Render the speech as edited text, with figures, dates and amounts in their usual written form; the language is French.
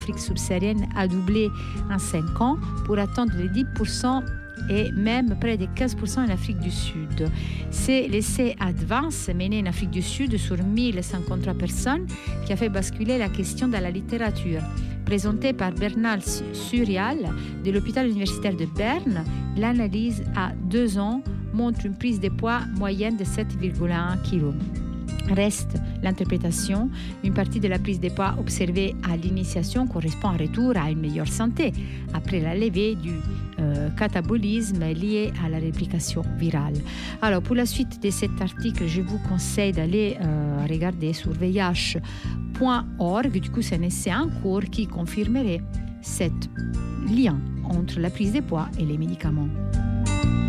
l'Afrique subsaharienne a doublé en 5 ans pour atteindre les 10% et même près de 15% en Afrique du Sud. C'est l'essai Advance mené en Afrique du Sud sur 1053 personnes qui a fait basculer la question dans la littérature. Présenté par Bernard Surial de l'hôpital universitaire de Berne, l'analyse à 2 ans montre une prise de poids moyenne de 7,1 kg. Reste l'interprétation. Une partie de la prise de poids observée à l'initiation correspond en retour à une meilleure santé après la levée du catabolisme lié à la réplication virale. Alors, pour la suite de cet article, je vous conseille d'aller regarder sur VIH.org. Du coup, c'est un essai en cours qui confirmerait cet lien entre la prise de poids et les médicaments.